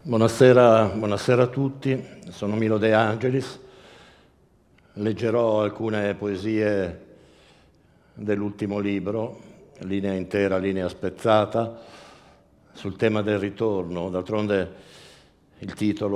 Buonasera a tutti, sono Milo De Angelis, leggerò alcune poesie dell'ultimo libro, linea intera, linea spezzata, sul tema del ritorno. D'altronde il titolo